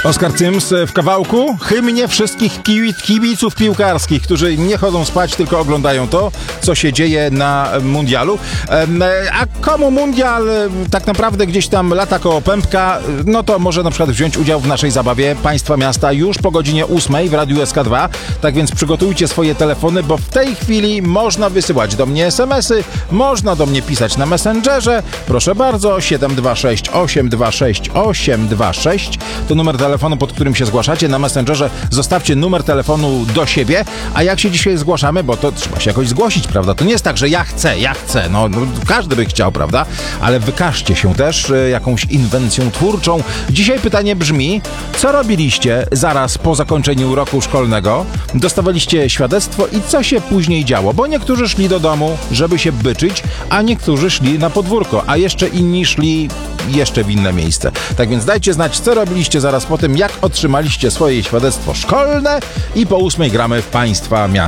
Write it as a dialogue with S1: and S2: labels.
S1: Oskar Cyms w kawałku hymnie wszystkich kibiców piłkarskich, którzy nie chodzą spać, tylko oglądają to, co się dzieje na mundialu. A komu mundial tak naprawdę gdzieś tam lata koło pępka, no to może na przykład wziąć udział w naszej zabawie Państwa Miasta już po godzinie 8 w Radiu SK2. Tak więc przygotujcie swoje telefony, bo w tej chwili można wysyłać do mnie SMS-y, można do mnie pisać na Messengerze. Proszę bardzo, 726 826 826 to numer telefonu, pod którym się zgłaszacie. Na Messengerze zostawcie numer telefonu do siebie. A jak się dzisiaj zgłaszamy, bo to trzeba się jakoś zgłosić, prawda? To nie jest tak, że ja chcę. No każdy by chciał, prawda? Ale wykażcie się też jakąś inwencją twórczą. Dzisiaj pytanie brzmi, co robiliście zaraz po zakończeniu roku szkolnego? Dostawaliście świadectwo i co się później działo? Bo niektórzy szli do domu, żeby się byczyć, a niektórzy szli na podwórko, a jeszcze inni szli jeszcze w inne miejsce. Tak więc dajcie znać, co robiliście zaraz po tym, jak otrzymaliście swoje świadectwo szkolne i po 8 gramy w Państwa Miasta.